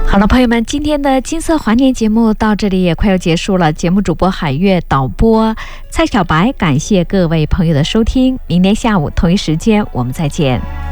好了，朋友们，今天的金色怀念节目到这里也快要结束了。节目主播海月，导播蔡小白，感谢各位朋友的收听。明天下午同一时间我们再见。